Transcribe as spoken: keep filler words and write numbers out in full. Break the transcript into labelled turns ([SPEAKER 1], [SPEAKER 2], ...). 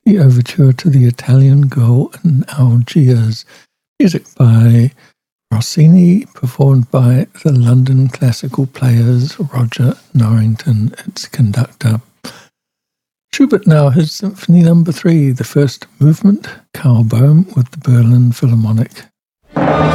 [SPEAKER 1] the overture to the Italian Girl in Algiers. Music by Rossini, performed by the London Classical Players, Roger Norrington, its conductor. Schubert now, his Symphony Number Three, the first movement, Karl Boehm with the Berlin Philharmonic.